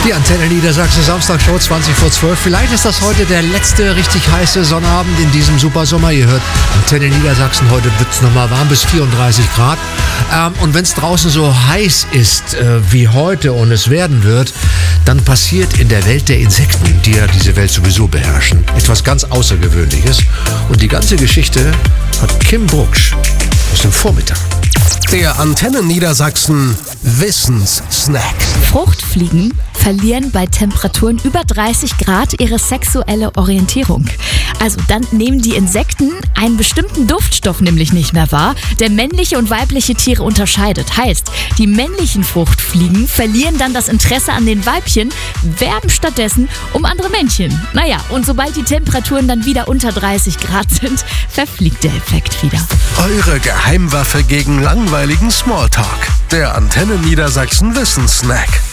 Die Antenne Niedersachsen, Samstagshow 20 vor 12. Vielleicht ist das heute der letzte richtig heiße Sonnabend in diesem Supersommer. Ihr hört Antenne Niedersachsen, heute wird es nochmal warm bis 34 Grad. Und wenn es draußen so heiß ist wie heute und es werden wird, dann passiert in der Welt der Insekten, die ja diese Welt sowieso beherrschen, etwas ganz Außergewöhnliches. Und die ganze Geschichte hat Kim Brucksch aus dem Vormittag. Der Antenne Niedersachsen Wissenssnack. Fruchtfliegen verlieren bei Temperaturen über 30 Grad ihre sexuelle Orientierung. Also dann nehmen die Insekten einen bestimmten Duftstoff nämlich nicht mehr wahr, der männliche und weibliche Tiere unterscheidet. Heißt, die männlichen Fruchtfliegen verlieren dann das Interesse an den Weibchen, werben stattdessen um andere Männchen. Naja, und sobald die Temperaturen dann wieder unter 30 Grad sind, verfliegt der Effekt wieder. Eure Geheimwaffe gegen langweiligen Smalltalk. Der Antenne Niedersachsen Wissenssnack.